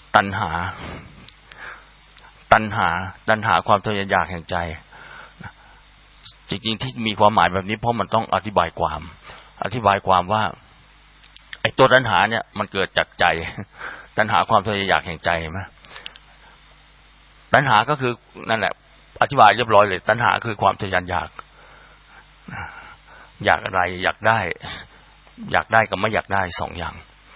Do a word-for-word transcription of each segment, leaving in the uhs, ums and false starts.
ตัณหาตัณหาตัณหาความทะยานอยากแห่งใจจริงๆที่มีความหมายแบบนี้เพราะมันต้องอธิบายความอธิบายความว่าไอ้ตัวตัณหาเนี่ยมันเกิดจากใจตัณหาความทะยานอยากแห่งใจมั้ยตัณหาก็คือนั่นแหละอธิบายเรียบร้อยเลยตัณหาคือความทะยานอยากอยากอะไรอยากได้อยากได้กับไม่อยากได้สองอย่าง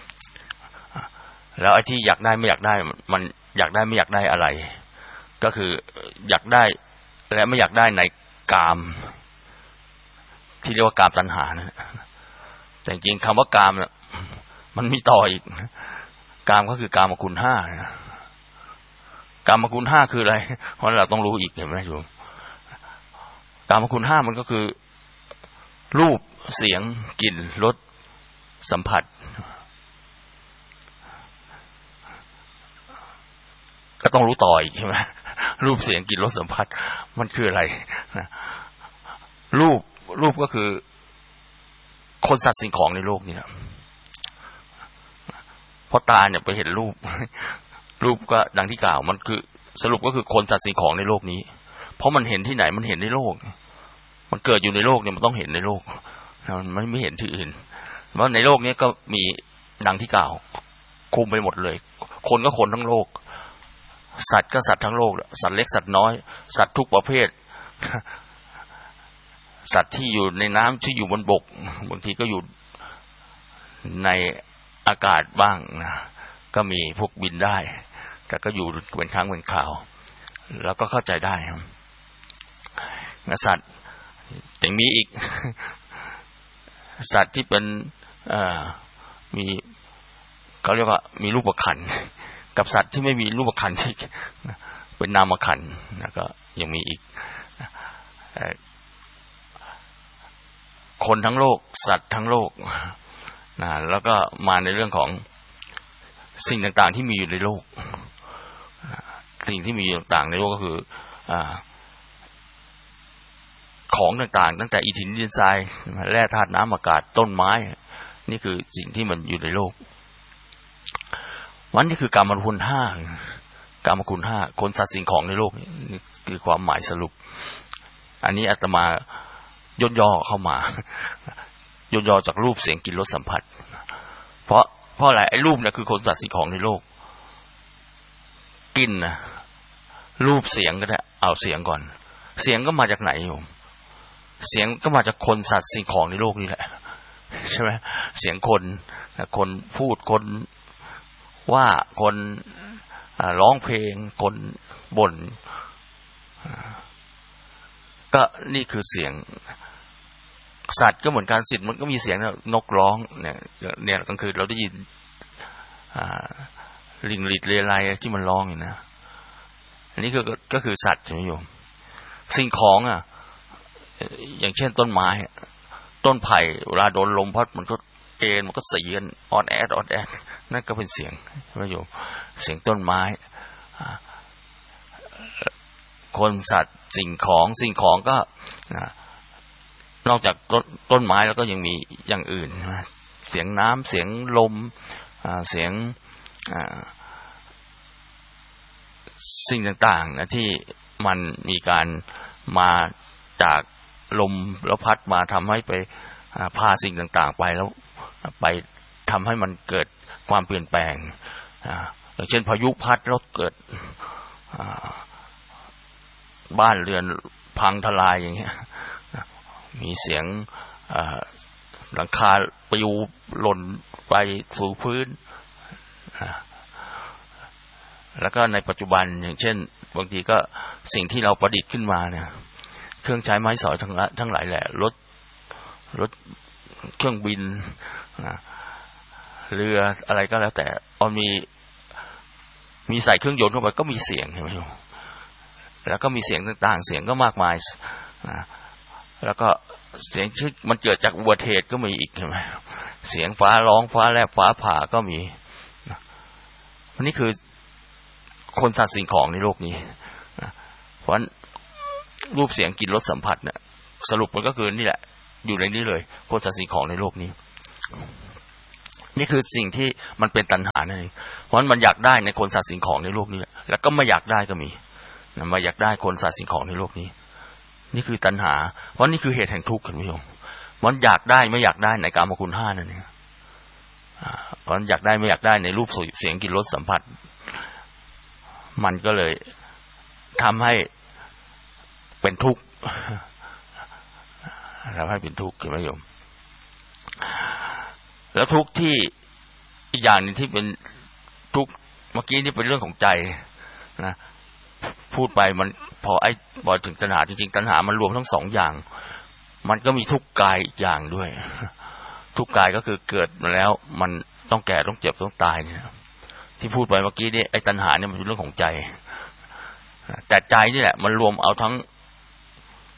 แล้วไอ้ที่อยากได้ไม่อยากได้มันอยากได้ไม่อยากได้อะไรก็คืออยากได้และไม่อยากได้ในกามที่เรียกว่ากามตัณหานะแต่จริงๆคำว่ากามเนี่ยมันมีต่ออีกกามก็คือกามคุณห้ากามคุณห้าคืออะไรเพราะเราต้องรู้อีกเห็นไหมโยมกามคุณห้ามันก็คือรูปเสียงกลิ่นรสสัมผัสก็ต้องรู้ต่ออีกใช่ไหมรูปเสียงกลิ่นรสสัมผัสมันคืออะไรรูปรูปก็คือคนสัตว์สิ่งของในโลกนี้นะเพราะตาเนี่ยไปเห็นรูปรูปก็ดังที่กล่าวมันคือสรุปก็คือคนสัตว์สิ่งของในโลกนี้เพราะมันเห็นที่ไหนมันเห็นในโลกมันเกิดอยู่ในโลกเนี่ยมันต้องเห็นในโลกมันไม่เห็นที่อื่นเพราะในโลกนี้ก็มีดังที่กล่าวคุมไปหมดเลยคนก็คนทั้งโลกสัตว์ก็สัตว์ทั้งโลกสัตว์เล็กสัตว์น้อยสัตว์ทุกประเภทสัตว์ที่อยู่ในน้ำที่อยู่บนบกบางทีก็อยู่ในอากาศบ้างนะก็มีพวกบินได้แต่ก็อยู่เป็นครั้งเป็นคราวแล้วก็เข้าใจได้ครับสัตว์อย่างมีอีกสัตว์ที่เป็นมีเขาเรียกว่ามีรูปขันธ์กับสัตว์ที่ไม่มีรูปขันธ์ที่เป็นนามขันธ์แล้วก็ยังมีอีกคนทั้งโลกสัตว์ทั้งโลกนะแล้วก็มาในเรื่องของสิ่งต่างๆที่มีอยู่ในโลกสิ่งที่มีอยู่ต่างๆในโลกก็คืออ่าของต่างๆตั้งแต่อิฐหินดินทรายแร่ธาตุน้ำอากาศต้นไม้นี่คือสิ่งที่มันอยู่ในโลกวันนี้คือกามคุณห้ากามคุณห้าคนสัตว์สิ่งของในโลกนี่คือความหมายสรุปอันนี้อาตมาย่นย่อเข้ามาย่นย่อจากรูปเสียงกลิ่นรสสัมผัสเพราะเพราะอะไรไอ้รูปเนี่ยคือคนสัตว์สิ่งของในโลกกลิ่นนะรูปเสียงก็ได้เอาเสียงก่อนเสียงก็มาจากไหนโยมเสียงก็มาจากคนสัตว์สิ่งของในโลกนี่แหละใช่ไหมเสียงคนคนพูดคนว่าคนร้องเพลงคนบ่นก็นี่คือเสียงสัตว์ก็เหมือนกันสิทธิ์มันก็มีเสียงนกร้องเนี่ยเนี่ยกลางคืนเราได้ยินลิงหลีดเรไรที่มันร้องอยู่นะอันนี้ก็ก็คือสัตว์ใช่ไหมโยมสิ่งของอ่ะอย่างเช่นต้นไม้ต้นไผ่เวลาโดนลมพัดมันก็เอ็นมันก็เสียงออดแอดออดแอดนั่นก็เป็นเสียงใช่ไหมโยมเสียงต้นไม้คนสัตว์สิ่งของสิ่งของก็นอกจากต้นต้นไม้แล้วก็ยังมีอย่างอื่นเสียงน้ำเสียงลมเสียงสิ่งต่างๆนะที่มันมีการมาจากลมแล้วพัดมาทำให้ไปพาสิ่งต่างๆไปแล้วไปทำให้มันเกิดความเปลี่ยนแปลงอย่างเช่นพายุพัดแล้วเกิดบ้านเรือนพังทลายอย่างเงี้ยมีเสียงหลังคาปลิวหล่นไปสู่พื้นแล้วก็ในปัจจุบันอย่างเช่นบางทีก็สิ่งที่เราประดิษฐ์ขึ้นมาเนี่ยเครื่องใช้ไม้สอยทั้งทั้งหลายแหละรถรถเครื่องบินเรืออะไรก็แล้วแต่เอามีมีใส่เครื่องยนต์เข้าไปก็มีเสียงใช่ไหมแล้วก็มีเสียงต่างๆเสียงก็มากมายแล้วก็เสียงที่มันเกิดจากอุบัติเหตุก็มีอีกใช่ไหมเสียงฟ้าร้องฟ้าแลบฟ้าผ่าก็มีอันนี้คือคนสัตว์สิ่งของในโลกนี้เพราะฉะนั้นรูปเสียงกลิ่นรสสัมผัสเนี่ยสรุปมันก็คือนี่แหละอยู่ในนี้เลยคนสัตว์สิ่งของในโลกนี้นี่คือสิ่งที่มันเป็นตัณหานั่นเองเพราะฉะนั้นมันอยากได้ในคนสัตว์สิ่งของในโลกนี้แล้วก็ไม่อยากได้ก็มีนะมาอยากได้คนสัตว์สิ่งของในโลกนี้นี่คือตัณหาเพราะนี่คือเหตุแห่งทุกข์คุณผู้ชมมันอยากได้ไม่อยากได้ในกามคุณห้านั่นเองเพราะอยากได้ไม่อยากได้ในรูปเสียงกลิ่นรสสัมผัสมันก็เลยทำให้เป็นทุกข์ทำให้เป็นทุกข์คุณผู้ชมแล้วทุกข์ที่อีกอย่างนึงที่เป็นทุกข์เมื่อกี้นี่เป็นเรื่องของใจนะพูดไปมันพอไอ้พอถึงตัณหาจริงๆตัณหามันรวมทั้งสองอย่างมันก็มีทุกข์กายอีกอย่างด้วยทุกข์กายก็คือเกิดมาแล้วมันต้องแก่ต้องเจ็บต้องตายเนี่ยที่พูดไปเมื่อกี้นี่ไอ้ตัณหาเนี่ยมันเป็นเรื่องของใจแต่ใจนี่แหละมันรวมเอาทั้ง